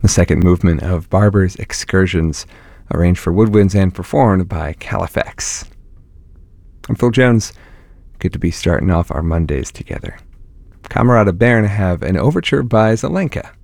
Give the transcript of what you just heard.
the second movement of Barber's Excursions, arranged for woodwinds and performed by Califax. I'm Phil Jones. Good to be starting off our Mondays together. Camerata Bern have an overture by Zelenka.